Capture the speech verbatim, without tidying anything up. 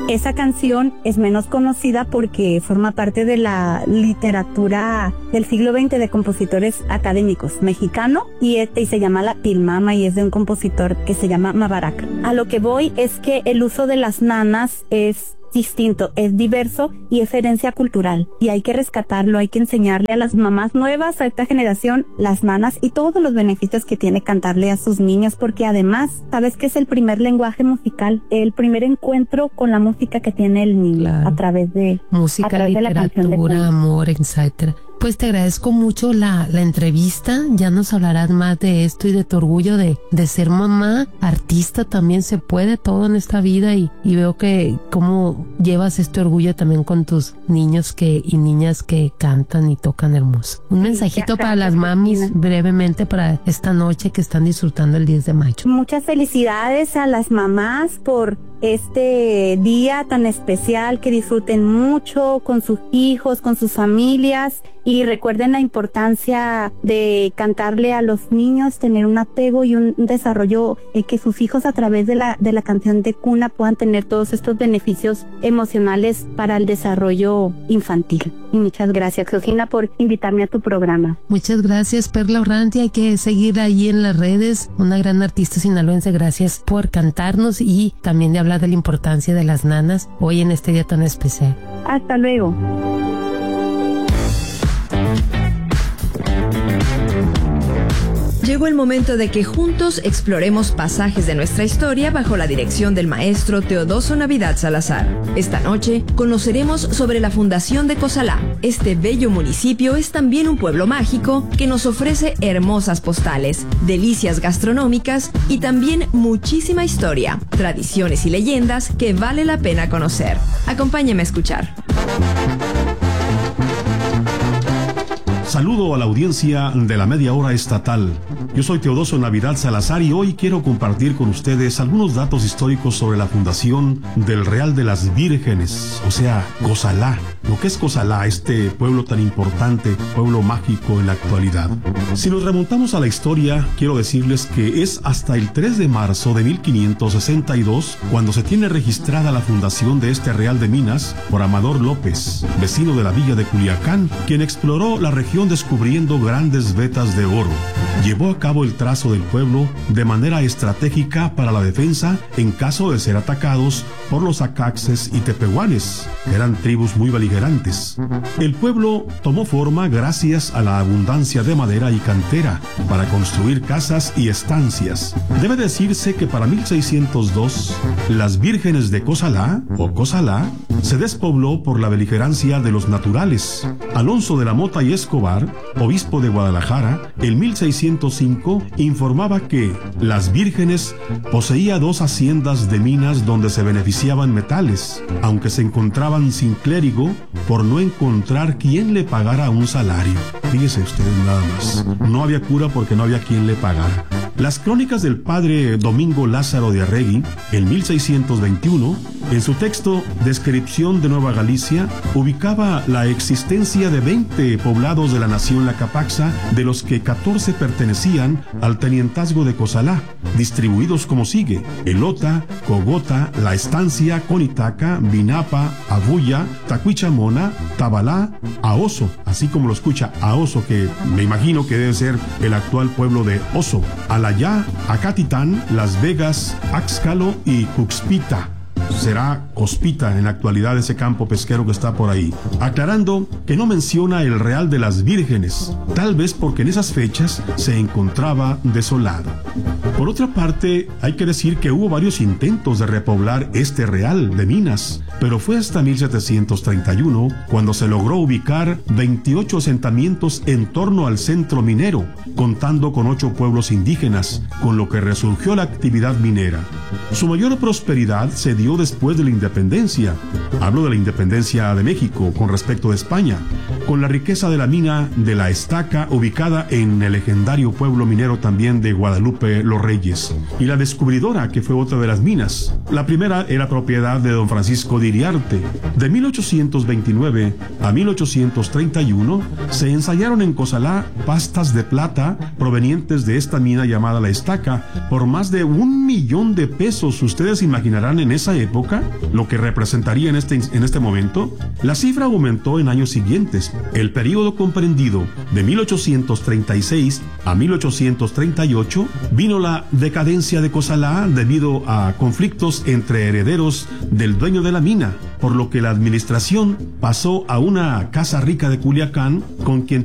Esa canción es menos conocida porque forma parte de la literatura del siglo veinte de compositores académicos mexicano y, este, y se llama La Pilmama y es de un compositor que se llama Mabarak. A lo que voy es que el uso de las nanas es distinto, es diverso y es herencia cultural y hay que rescatarlo, hay que enseñarle a las mamás nuevas, a esta generación, las nanas y todos los beneficios que tiene cantarle a sus niños, porque además, sabes que es el primer lenguaje musical, el primer encuentro con la música que tiene el niño, claro, a través de música, a través literatura, de amor, etcétera. Pues te agradezco mucho la, la entrevista, ya nos hablarás más de esto y de tu orgullo de, de ser mamá, artista también se puede todo en esta vida y, y veo que cómo llevas este orgullo también con tus niños que y niñas que cantan y tocan hermoso. Un mensajito para las mamis brevemente para esta noche que están disfrutando el diez de mayo. Muchas felicidades a las mamás por este día tan especial, que disfruten mucho con sus hijos, con sus familias y recuerden la importancia de cantarle a los niños, tener un apego y un desarrollo, eh, que sus hijos a través de la de la canción de cuna puedan tener todos estos beneficios emocionales para el desarrollo infantil. Y muchas gracias, Georgina, por invitarme a tu programa. Muchas gracias, Perla Orrantia. Hay que seguir ahí en las redes, una gran artista sinaloense. Gracias por cantarnos y también de hablar de la importancia de las nanas hoy en este día tan especial. Hasta luego. Llegó el momento de que juntos exploremos pasajes de nuestra historia bajo la dirección del maestro Teodoso Navidad Salazar. Esta noche conoceremos sobre la fundación de Cozalá. Este bello municipio es también un pueblo mágico que nos ofrece hermosas postales, delicias gastronómicas y también muchísima historia, tradiciones y leyendas que vale la pena conocer. Acompáñame a escuchar. Saludo a la audiencia de la Media Hora Estatal. Yo soy Teodoso Navidad Salazar y hoy quiero compartir con ustedes algunos datos históricos sobre la fundación del Real de las Vírgenes, o sea, Cozalá. Lo que es Cozalá, este pueblo tan importante, pueblo mágico en la actualidad. Si nos remontamos a la historia, quiero decirles que es hasta el tres de marzo de mil quinientos sesenta y dos cuando se tiene registrada la fundación de este Real de Minas por Amador López, vecino de la villa de Culiacán, quien exploró la región descubriendo grandes vetas de oro. Llevó a cabo el trazo del pueblo de manera estratégica para la defensa en caso de ser atacados por los acaxes y tepehuanes, que eran tribus muy beligerantes. El pueblo tomó forma gracias a la abundancia de madera y cantera para construir casas y estancias. Debe decirse que para mil seiscientos dos, las Vírgenes de Cozalá, o Cozalá, se despobló por la beligerancia de los naturales. Alonso de la Mota y Escobar, obispo de Guadalajara, en mil seiscientos cinco informaba que las Vírgenes poseía dos haciendas de minas donde se beneficiaban metales, aunque se encontraban sin clérigo por no encontrar quien le pagara un salario. Fíjese ustedes nada más. No había cura porque no había quien le pagara. Las crónicas del padre Domingo Lázaro de Arregui, en mil seiscientos veintiuno, en su texto Descripción de Nueva Galicia, ubicaba la existencia de veinte poblados de la nación Lacapaxa, de los que catorce pertenecían al tenientazgo de Cozalá, distribuidos como sigue: Elota, Cogota, La Estancia, Conitaca, Vinapa, Abuya, Tacuichamona, Tabalá, Aoso, así como lo escucha, Aoso, que me imagino que debe ser el actual pueblo de Oso, Alayá, Acatitán, Las Vegas, Axcalo y Cuxpita. Será Cospita en la actualidad ese campo pesquero que está por ahí. Aclarando que no menciona el Real de las Vírgenes, tal vez porque en esas fechas se encontraba desolado. Por otra parte, hay que decir que hubo varios intentos de repoblar este Real de Minas, pero fue hasta mil setecientos treinta y uno cuando se logró ubicar veintiocho asentamientos en torno al centro minero, contando con ocho pueblos indígenas, con lo que resurgió la actividad minera. Su mayor prosperidad se dio después de la independencia. Hablo de la independencia de México con respecto de España, con la riqueza de la mina de La Estaca, ubicada en el legendario pueblo minero también de Guadalupe Los Reyes, y la Descubridora, que fue otra de las minas. La primera era propiedad de don Francisco de Iriarte. De mil ochocientos veintinueve a mil ochocientos treinta y uno se ensayaron en Cozalá pastas de plata provenientes de esta mina llamada La Estaca por más de un millón de pesos. Ustedes imaginarán en esa época lo que representaría en este, en este momento. La cifra aumentó en años siguientes. El periodo comprendido de mil ochocientos treinta y seis a mil ochocientos treinta y ocho vino la decadencia de Cozalá debido a conflictos entre herederos del dueño de la mina, por lo que la administración pasó a una casa rica de Culiacán, con quien